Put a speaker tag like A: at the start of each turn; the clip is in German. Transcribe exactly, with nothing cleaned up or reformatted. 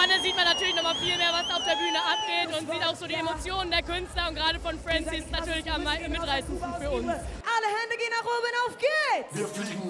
A: vorne sieht man natürlich noch mal viel mehr, was auf der Bühne abgeht und sieht auch so die Emotionen der Künstler und gerade von Francis natürlich am mitreißendsten für uns.
B: Alle Hände gehen nach oben, auf geht's!
C: Wir fliegen